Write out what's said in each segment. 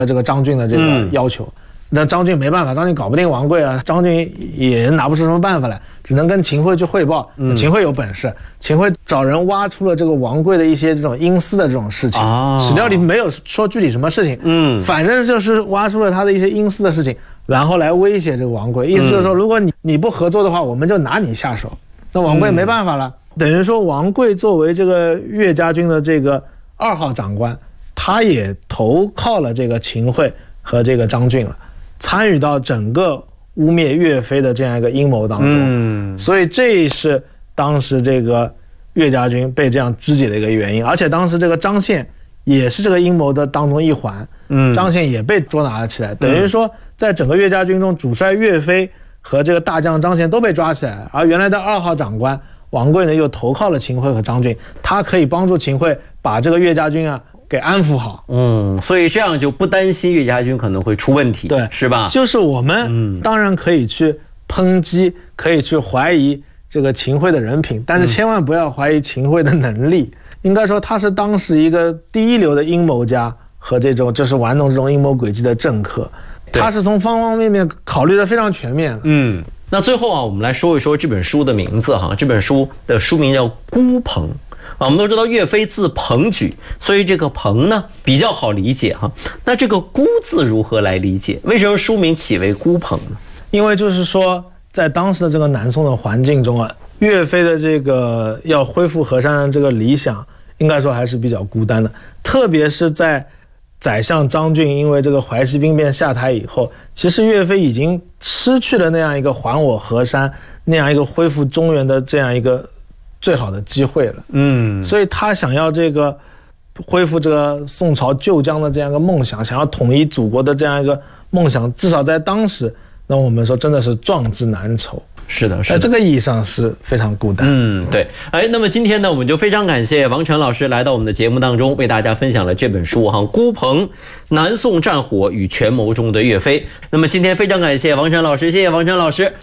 这个张俊的这个要求。那张俊没办法，张俊搞不定王贵啊，张俊也拿不出什么办法来，只能跟秦桧去汇报。秦桧有本事，秦桧找人挖出了这个王贵的一些这种阴私的这种事情，史料里没有说具体什么事情，反正就是挖出了他的一些阴私的事情，然后来威胁这个王贵，意思就是说，如果你不合作的话，我们就拿你下手。那王贵没办法了，等于说王贵作为这个岳家军的这个2号长官，他也投靠了这个秦桧和这个张俊了。参与到整个污蔑岳飞的这样一个阴谋当中，所以这是当时这个岳家军被这样肢解的一个原因。而且当时这个张宪也是这个阴谋的当中一环，张宪也被捉拿了起来，等于说在整个岳家军中，主帅岳飞和这个大将张宪都被抓起来，而原来的2号长官王贵呢又投靠了秦桧和张俊，他可以帮助秦桧把这个岳家军啊给安抚好， 所以这样就不担心岳家军可能会出问题， 对， 是吧？ 就是我们当然可以去抨击，可以去怀疑这个秦桧的人品，但是千万不要怀疑秦桧的能力。应该说他是当时一个第一流的阴谋家和这种就是玩弄这种阴谋诡计的政客，他是从方方面面考虑的非常全面的。 那最后啊，我们来说一说这本书的名字哈，这本书的书名叫《孤鹏》。我们都知道岳飞字鹏举，所以这个鹏呢比较好理解哈。那这个孤字如何来理解？为什么书名起为孤鹏呢？ 因为就是说，在当时的这个南宋的环境中啊，岳飞的这个要恢复河山的这个理想，应该说还是比较孤单的。特别是在宰相张俊因为这个淮西兵变下台以后，其实岳飞已经失去了那样一个还我河山、那样一个恢复中原的这样一个最好的机会了，所以他想要这个恢复这个宋朝旧疆的这样一个梦想，想要统一祖国的这样一个梦想，至少在当时，那我们说真的是壮志难酬。 是的， 在这个意义上是非常孤单。 对。那么今天呢，我们就非常感谢王晨老师来到我们的节目当中，为大家分享了这本书《孤鹏：南宋战火与权谋中的岳飞》。那么今天非常感谢王晨老师，谢谢王晨老师。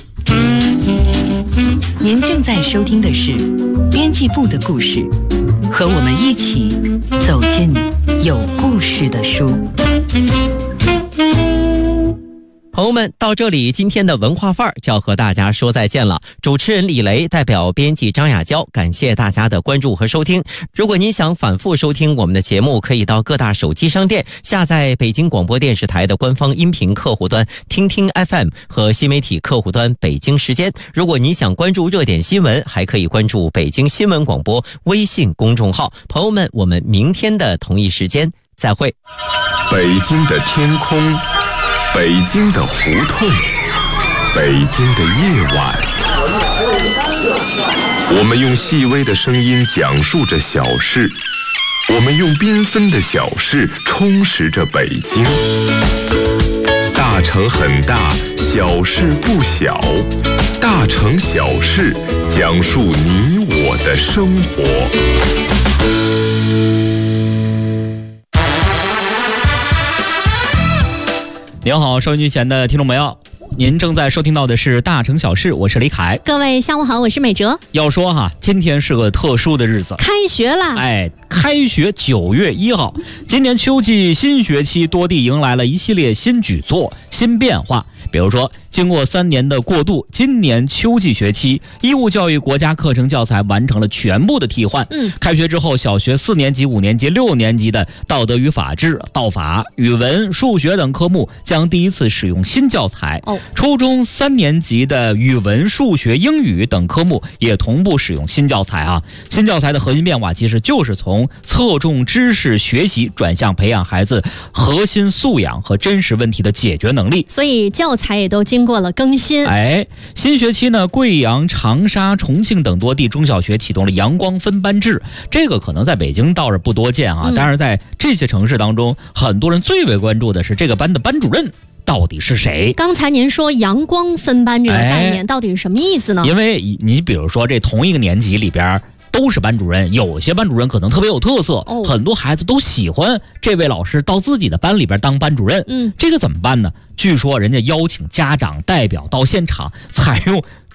您正在收听的是编辑部的故事，和我们一起走进有故事的书。 朋友们，到这里今天的文化范儿就要和大家说再见了。主持人李雷代表编辑张雅娇，感谢大家的关注和收听。如果您想反复收听我们的节目，可以到各大手机商店下载北京广播电视台的官方音频客户端听听 FM 和新媒体客户端北京时间。如果您想关注热点新闻，还可以关注北京新闻广播微信公众号。朋友们，我们明天的同一时间再会。 北京的天空，北京的胡同，北京的夜晚，我们用细微的声音讲述着小事，我们用缤纷的小事充实着北京。大城很大，小事不小，大城小事讲述你我的生活。 您好，收音机前的听众朋友，您正在收听到的是大城小事，我是李凯。 各位下午好，我是美哲。 要说哈，今天是个特殊的日子， 开学啦！ 开学9月1号，今年秋季新学期多地迎来了一系列新举措、新变化。比如说，经过3年的过渡，今年秋季学期义务教育国家课程教材完成了全部的替换。开学之后，小学4年级、5年级、6年级的道德与法治、道法、语文、数学等科目将第一次使用新教材。初中3年级的语文、数学、英语等科目也同步使用新教材啊。新教材的核心变化其实就是从侧重知识学习转向培养孩子核心素养和真实问题的解决能力。 所以教材也都经过了更新。 新学期呢，贵阳、长沙、重庆等多地中小学启动了阳光分班制，这个可能在北京倒是不多见啊。但是在这些城市当中，很多人最为关注的是这个班的班主任到底是谁？ 刚才您说阳光分班这个概念到底是什么意思呢？ 因为你比如说这同一个年级里边都是班主任，有些班主任可能特别有特色，很多孩子都喜欢这位老师到自己的班里边当班主任。这个怎么办呢？据说人家邀请家长代表到现场，采用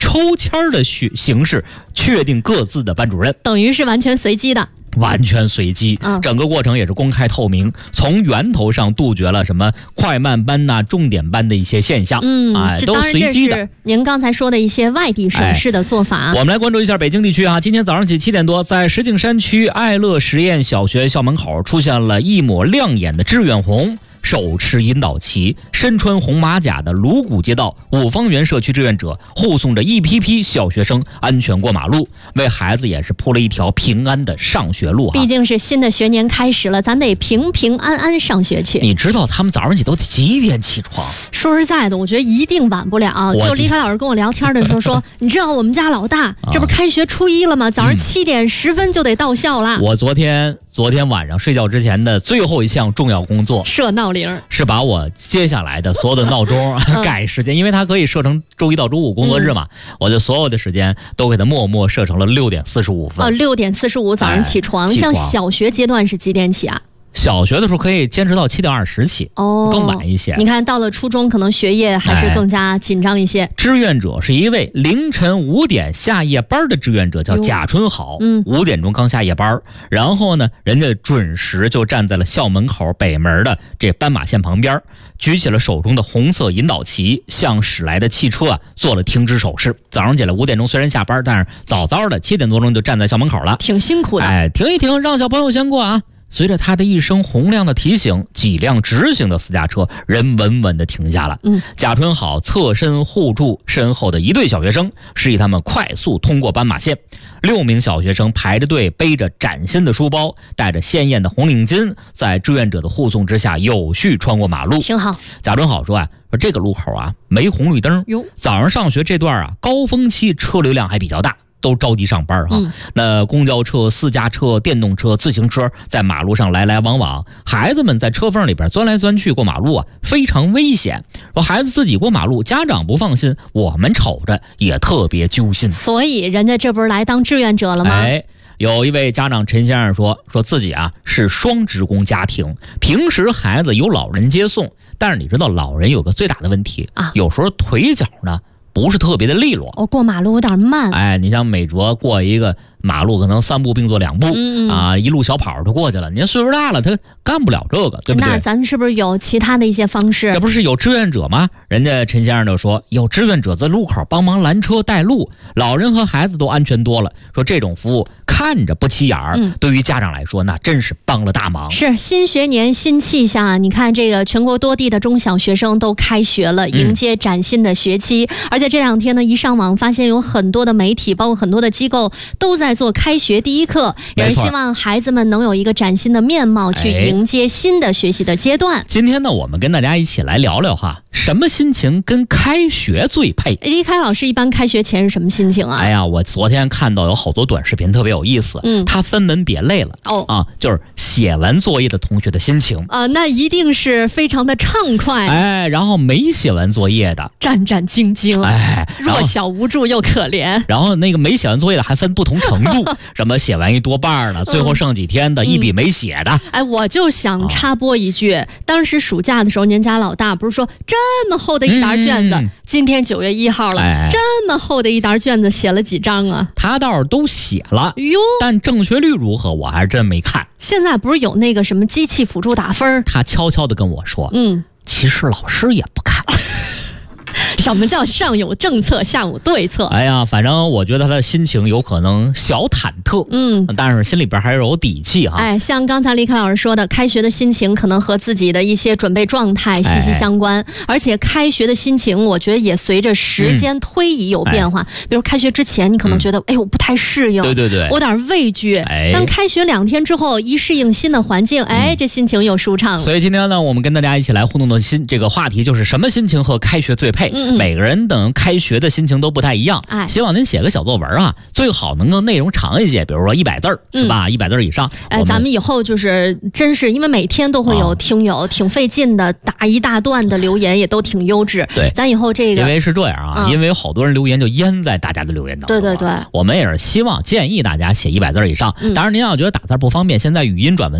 抽签的形式确定各自的班主任， 等于是完全随机的。 完全随机，整个过程也是公开透明，从源头上杜绝了什么快慢班呐、重点班的一些现象，都随机的。 您刚才说的一些外地省市的做法。 我们来关注一下北京地区啊，今天早上起7点多，在石景山区爱乐实验小学校门口出现了一抹亮眼的志愿红。手持引导旗、身穿红马甲的鲁谷街道5方园社区志愿者护送着一批批小学生安全过马路，为孩子也是铺了一条平安的上学路。 毕竟是新的学年开始了，咱得平平安安上学去。 你知道他们早上起都几点起床？ 说实在的，我觉得一定晚不了。就李凯老师跟我聊天的时候说，你知道我们家老大这不是开学初1了吗？早上7点10分就得到校了。 我昨天晚上睡觉之前的最后一项重要工作， 设闹铃， 是把我接下来的所有的闹钟改时间，因为它可以设成周1到周5工作日嘛，我就所有的时间都给它默默设成了6点45分。 6点45早上起床，像小学阶段是几点起啊？ 小学的时候可以坚持到7点20起，更晚一些。 你看到了初中，可能学业还是更加紧张一些。 志愿者是一位凌晨5点下夜班的志愿者，叫贾春好。5点钟刚下夜班，然后呢，人家准时就站在了校门口北门的这斑马线旁边，举起了手中的红色引导旗，向驶来的汽车做了停止手势。早上起来5点钟虽然下班，但是早早的7点多钟就站在校门口了， 挺辛苦的。 停一停，让小朋友先过啊。随着他的一声洪亮的提醒，几辆直行的私家车人稳稳地停下了。贾春好侧身护住身后的一队小学生，示意他们快速通过斑马线。6名小学生排着队，背着崭新的书包，戴着鲜艳的红领巾，在志愿者的护送之下有序穿过马路。 挺好。 贾春好说这个路口没红绿灯，早上上学这段高峰期车流量还比较大，都着急上班那公交车、私家车、电动车、自行车在马路上来来往往，孩子们在车缝里边钻来钻去过马路非常危险。说孩子自己过马路，家长不放心，我们瞅着也特别揪心。 所以人家这不是来当志愿者了吗？ 有一位家长陈先生说自己是双职工家庭，平时孩子有老人接送，但是你知道老人有个最大的问题有时候腿脚呢不是特别的利落， 过马路有点慢。 你像美卓过一个马路可能3步并作2步一路小跑就过去了。你看岁数大了，他干不了这个，对不对？ 那咱是不是有其他的一些方式？ 这不是有志愿者吗？人家陈先生就说有志愿者在路口帮忙拦车带路，老人和孩子都安全多了。说这种服务看着不起眼对于家长来说那真是帮了大忙。 是新学年新气象你看这个全国多地的中小学生都开学了，迎接崭新的学期。而且这2天呢，一上网发现有很多的媒体，包括很多的机构都在做开学第一课，也是希望孩子们能有一个崭新的面貌去迎接新的学习的阶段。 今天呢，我们跟大家一起来聊聊什么心情跟开学最配。 李凯老师一般开学前是什么心情我昨天看到有好多短视频特别有意思，它分门别类了就是写完作业的同学的心情那一定是非常的畅快然后没写完作业的战战兢兢弱小无助又可怜。 然后那个没写完作业的还分不同程度什么写完1多半了，最后剩几天的一笔没写的我就想插播一句当时暑假的时候，您家老大不是说这么厚的一沓卷子今天9月1号了这么厚的一沓卷子写了几张他倒是都写了但正确率如何我还是真没看。 现在不是有那个什么机器辅助打分？ 他悄悄地跟我说其实老师也不看什么叫上有政策下有对策？ 反正我觉得他的心情有可能小忐忑但是心里边还是有底气像刚才李凯老师说的，开学的心情可能和自己的一些准备状态息息相关而且开学的心情我觉得也随着时间推移有变化比如开学之前你可能觉得我不太适应， 对我有点畏惧但开学2天之后一适应新的环境这心情又舒畅了。 所以今天呢，我们跟大家一起来互动的这个话题就是什么心情和开学最配每个人等开学的心情都不太一样希望您写个小作文最好能够内容长一些，比如说100字是吧？100字以上咱们以后就是真是因为每天都会有听友挺费劲的打一大段的留言，也都挺优质对， 咱以后这个因为是这样因为有好多人留言就淹在大家的留言当中对我们也是希望建议大家写100字以上当然您要觉得打字不方便，现在语音转文